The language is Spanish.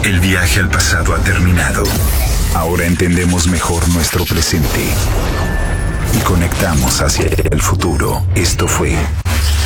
El viaje al pasado ha terminado. Ahora entendemos mejor nuestro presente y conectamos hacia el futuro. Esto fue